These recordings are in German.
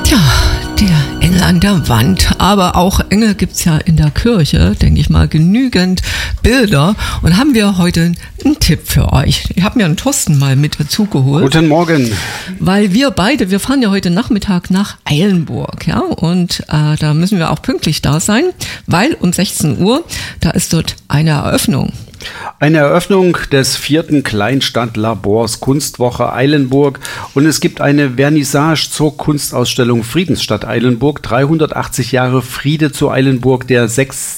Ja, der Engel an der Wand, aber auch Engel gibt's ja in der Kirche, denke ich mal, genügend Bilder. Und haben wir heute einen Tipp für euch. Ich habe mir einen Thorsten mal mit dazu geholt. Guten Morgen. Weil wir fahren ja heute Nachmittag nach Eilenburg, ja, und da müssen wir auch pünktlich da sein, weil um 16 Uhr, da ist dort eine Eröffnung. Eine Eröffnung des 4. Kleinstadtlabors Kunstwoche Eilenburg und es gibt eine Vernissage zur Kunstausstellung Friedensstadt Eilenburg, 380 Jahre Friede zu Eilenburg, der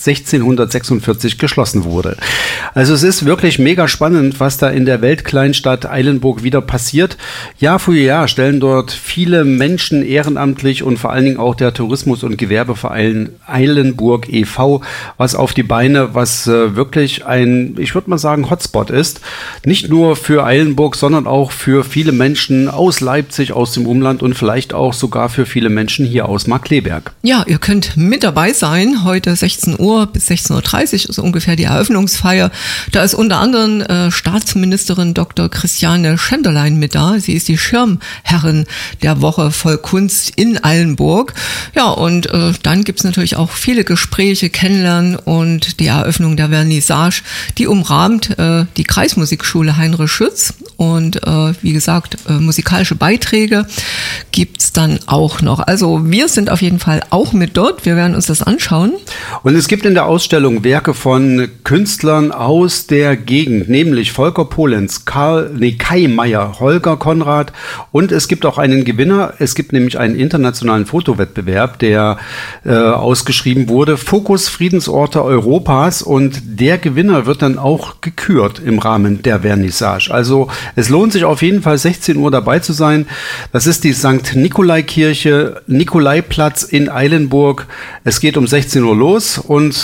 1646 geschlossen wurde. Also es ist wirklich mega spannend, was da in der Weltkleinstadt Eilenburg wieder passiert. Jahr für Jahr stellen dort viele Menschen ehrenamtlich und vor allen Dingen auch der Tourismus- und Gewerbeverein Eilenburg e.V. was auf die Beine, was wirklich ein, ich würde mal sagen, Hotspot ist. Nicht nur für Eilenburg, sondern auch für viele Menschen aus Leipzig, aus dem Umland und vielleicht auch sogar für viele Menschen hier aus Markkleeberg. Ja, ihr könnt mit dabei sein. Heute 16 Uhr bis 16.30 Uhr ist ungefähr die Eröffnungsfeier. Da ist unter anderem Staatsministerin Dr. Christiane Schenderlein mit da. Sie ist die Schirmherrin der Woche voll Kunst in Eilenburg. Ja, und dann gibt's natürlich auch viele Gespräche, Kennenlernen und die Eröffnung der Vernissage, die umrahmt die Kreismusikschule Heinrich Schütz und wie gesagt, musikalische Beiträge gibt's dann auch noch. Also wir sind auf jeden Fall auch mit dort, wir werden uns das anschauen. Und es gibt in der Ausstellung Werke von Künstlern aus der Gegend, nämlich Volker Polenz, Kai Meier, Holger Konrad und es gibt auch einen Gewinner. Es gibt nämlich einen internationalen Fotowettbewerb, der ausgeschrieben wurde, Fokus Friedensorte Europas und der Gewinner wird dann auch gekürt im Rahmen der Vernissage. Also es lohnt sich auf jeden Fall 16 Uhr dabei zu sein. Das ist die St. Nikolai-Kirche, Nikolaiplatz in Eilenburg. Es geht um 16 Uhr los und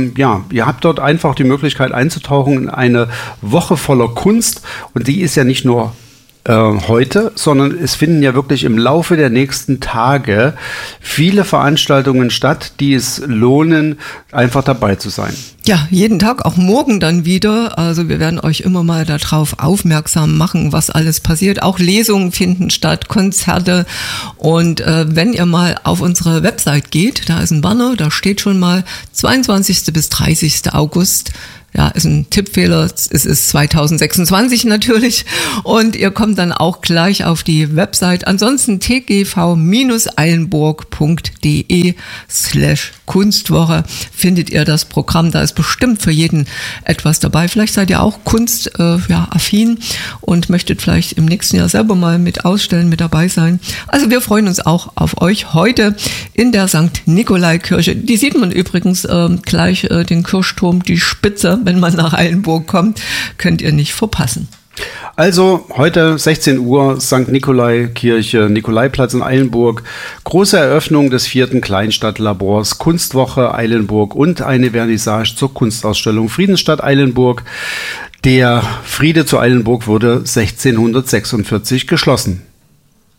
ihr habt dort einfach die Möglichkeit einzutauchen in eine Woche voller Kunst und die ist ja nicht nur heute, sondern es finden ja wirklich im Laufe der nächsten Tage viele Veranstaltungen statt, die es lohnen, einfach dabei zu sein. Ja, jeden Tag, auch morgen dann wieder. Also wir werden euch immer mal darauf aufmerksam machen, was alles passiert. Auch Lesungen finden statt, Konzerte. Und wenn ihr mal auf unsere Website geht, da ist ein Banner, da steht schon mal 22. bis 30. August. Ja, ist ein Tippfehler. Es ist 2026 natürlich. Und ihr kommt dann auch gleich auf die Website. Ansonsten tgv-eilenburg.de/Kunstwoche findet ihr das Programm. Da ist bestimmt für jeden etwas dabei. Vielleicht seid ihr auch kunstaffin und möchtet vielleicht im nächsten Jahr selber mal mit ausstellen, mit dabei sein. Also wir freuen uns auch auf euch heute in der St. Nikolai-Kirche. Die sieht man übrigens gleich den Kirchturm, die Spitze. Wenn man nach Eilenburg kommt, könnt ihr nicht verpassen. Also heute 16 Uhr, St. Nikolai-Kirche, Nikolaiplatz in Eilenburg, große Eröffnung des 4. Kleinstadtlabors Kunstwoche Eilenburg und eine Vernissage zur Kunstausstellung Friedensstadt Eilenburg. Der Friede zu Eilenburg wurde 1646 geschlossen.